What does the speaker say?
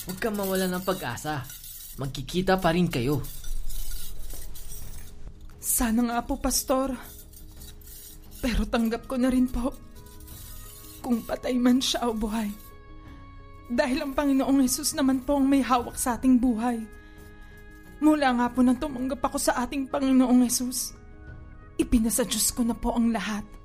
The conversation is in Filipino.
Huwag kang mawala ng pag-asa. Magkikita pa rin kayo. Sana nga po, Pastor. Pero tanggap ko na rin po kung patay man siya o buhay. Dahil ang Panginoong Hesus naman po ang may hawak sa ating buhay. Mula nga po nang tumanggap ako sa ating Panginoong Hesus, ipinasa Diyos ko na po ang lahat.